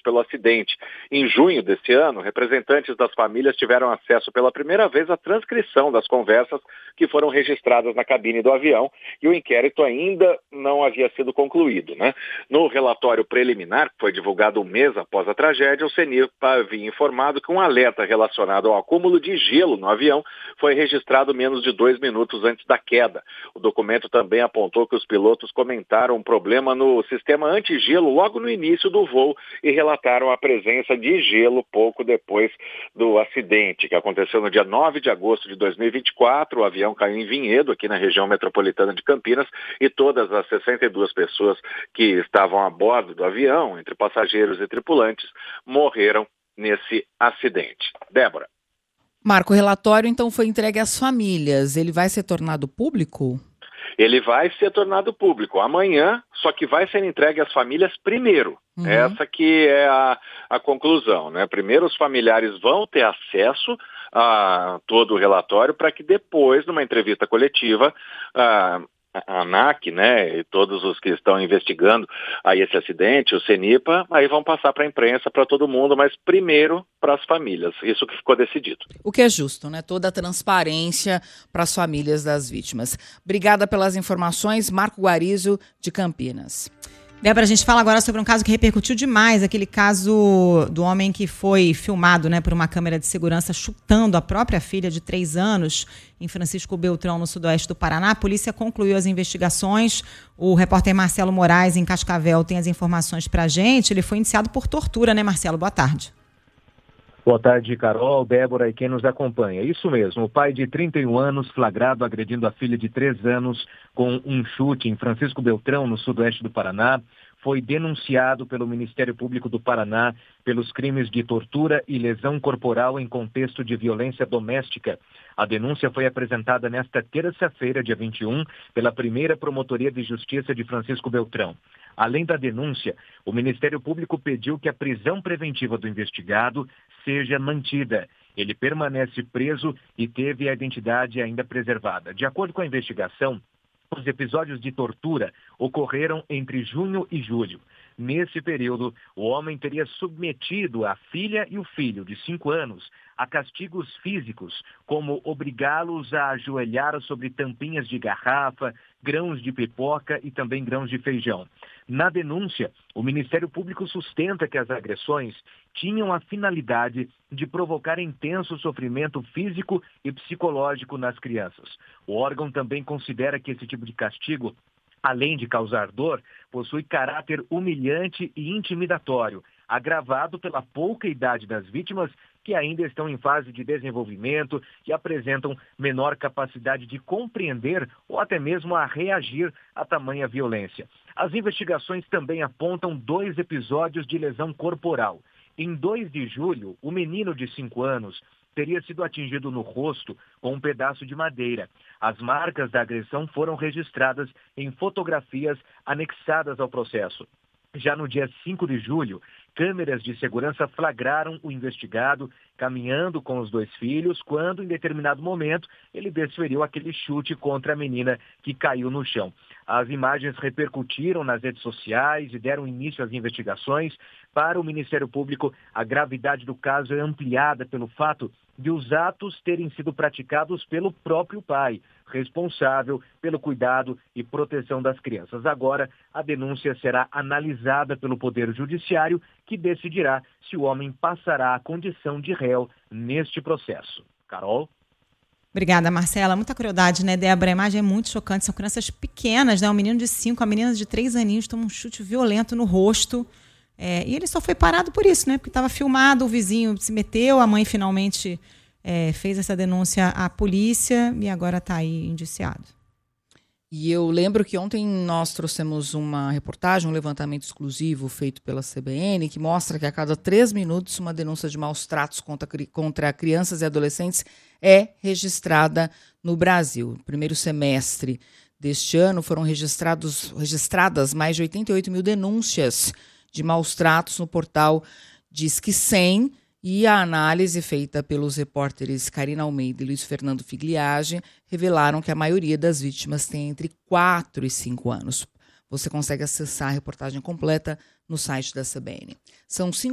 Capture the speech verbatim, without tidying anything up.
pelo acidente. Em junho deste ano, representantes das famílias tiveram acesso pela primeira vez à transcrição das conversas que foram registradas na cabine do avião e o inquérito ainda não havia sido concluído, né? No relatório preliminar, que foi divulgado um mês após a tragédia, o CENIPA havia informado que um alerta relacionado ao acúmulo de gelo no avião foi registrado menos de dois minutos antes da queda. O documento também apontou que os pilotos comentaram um problema no sistema antigelo logo no início do voo e relataram a presença de gelo pouco depois do acidente, que aconteceu no dia nove de agosto de dois mil e vinte e quatro. O avião caiu em Vinhedo, aqui na região metropolitana de Campinas, e todas as sessenta e duas pessoas que estavam a bordo do avião, entre passageiros e tripulantes, morreram nesse acidente. Débora. Marco, o relatório então foi entregue às famílias. Ele vai ser tornado público? Ele vai ser tornado público amanhã, só que vai ser entregue às famílias primeiro. Uhum. Essa que é a, a conclusão, né? Primeiro os familiares vão ter acesso a todo o relatório para que depois, numa entrevista coletiva, a, a ANAC, né, e todos os que estão investigando aí esse acidente, o CENIPA, aí vão passar para a imprensa, para todo mundo, mas primeiro para as famílias. Isso que ficou decidido. O que é justo, né? Toda a transparência para as famílias das vítimas. Obrigada pelas informações, Marco Guarizo, de Campinas. Débora, a gente fala agora sobre um caso que repercutiu demais, aquele caso do homem que foi filmado, né, por uma câmera de segurança chutando a própria filha de três anos em Francisco Beltrão, no sudoeste do Paraná. A polícia concluiu as investigações. O repórter Marcelo Moraes, em Cascavel, tem as informações para a gente. Ele foi indiciado por tortura, né, Marcelo? Boa tarde. Boa tarde, Carol, Débora e quem nos acompanha. Isso mesmo, o pai de trinta e um anos, flagrado agredindo a filha de três anos com um chute em Francisco Beltrão, no sudoeste do Paraná, foi denunciado pelo Ministério Público do Paraná pelos crimes de tortura e lesão corporal em contexto de violência doméstica. A denúncia foi apresentada nesta terça-feira, dia vinte e um, pela primeira Promotoria de Justiça de Francisco Beltrão. Além da denúncia, o Ministério Público pediu que a prisão preventiva do investigado seja mantida. Ele permanece preso e teve a identidade ainda preservada. De acordo com a investigação, os episódios de tortura ocorreram entre junho e julho. Nesse período, o homem teria submetido a filha e o filho, de cinco anos, a castigos físicos, como obrigá-los a ajoelhar sobre tampinhas de garrafa, grãos de pipoca e também grãos de feijão. Na denúncia, o Ministério Público sustenta que as agressões tinham a finalidade de provocar intenso sofrimento físico e psicológico nas crianças. O órgão também considera que esse tipo de castigo, além de causar dor, possui caráter humilhante e intimidatório, agravado pela pouca idade das vítimas, que ainda estão em fase de desenvolvimento e apresentam menor capacidade de compreender ou até mesmo a reagir a tamanha violência. As investigações também apontam dois episódios de lesão corporal. Em dois de julho, o menino de cinco anos teria sido atingido no rosto com um pedaço de madeira. As marcas da agressão foram registradas em fotografias anexadas ao processo. Já no dia cinco de julho, câmeras de segurança flagraram o investigado caminhando com os dois filhos, quando, em determinado momento, ele desferiu aquele chute contra a menina que caiu no chão. As imagens repercutiram nas redes sociais e deram início às investigações. Para o Ministério Público, a gravidade do caso é ampliada pelo fato de os atos terem sido praticados pelo próprio pai, responsável pelo cuidado e proteção das crianças. Agora, a denúncia será analisada pelo Poder Judiciário, que decidirá se o homem passará a condição de réu neste processo. Carol? Obrigada, Marcela. Muita crueldade, né, Débora? A imagem é muito chocante. São crianças pequenas, né? Um menino de cinco, a menina de três aninhos toma um chute violento no rosto. É, e ele só foi parado por isso, né? Porque estava filmado, o vizinho se meteu, a mãe finalmente é, fez essa denúncia à polícia e agora está aí indiciado. E eu lembro que ontem nós trouxemos uma reportagem, um levantamento exclusivo feito pela C B N, que mostra que a cada três minutos uma denúncia de maus tratos contra, contra crianças e adolescentes é registrada no Brasil. No primeiro semestre deste ano foram registrados, registradas mais de oitenta e oito mil denúncias de maus tratos no portal Disque cem, e a análise feita pelos repórteres Karina Almeida e Luiz Fernando Figliage revelaram que a maioria das vítimas tem entre quatro e cinco anos. Você consegue acessar a reportagem completa no site da C B N. São cinco